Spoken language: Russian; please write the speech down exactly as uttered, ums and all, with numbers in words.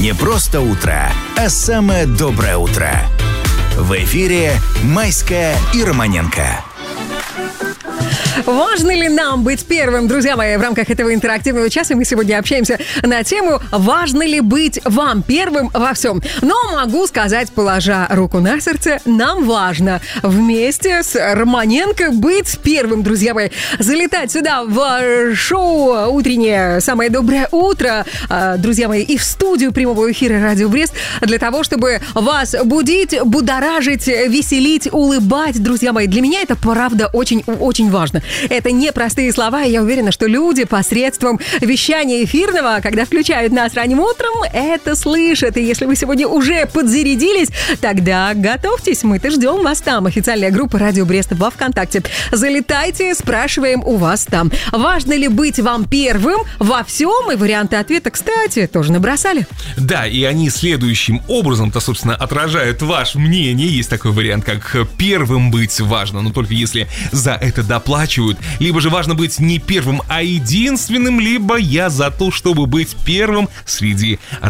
Не просто утро, а самое доброе утро. В эфире Майская и Романенко. Важно ли нам быть первым, друзья мои, в рамках этого интерактивного часа мы сегодня общаемся на тему «Важно ли быть вам первым во всем?». Но могу сказать, положа руку на сердце, нам важно вместе с Романенко быть первым, друзья мои. Залетать сюда в шоу утреннее «Самое доброе утро», друзья мои, и в студию прямого эфира «Радио Брест» для того, чтобы вас будить, будоражить, веселить, улыбать, друзья мои. Для меня это, правда, очень-очень важно. Это не простые слова, и я уверена, что люди посредством вещания эфирного, когда включают нас ранним утром, это слышат. И если вы сегодня уже подзарядились, тогда готовьтесь, мы-то ждем вас там. Официальная группа «Радио Брест» во ВКонтакте. Залетайте, спрашиваем у вас там. Важно ли быть вам первым во всем? И варианты ответа, кстати, тоже набросали. Да, и они следующим образом-то, собственно, отражают ваше мнение. Есть такой вариант, как первым быть важно, но только если за это доплачивают. Либо же важно быть не первым, а единственным, либо я за то, чтобы быть первым среди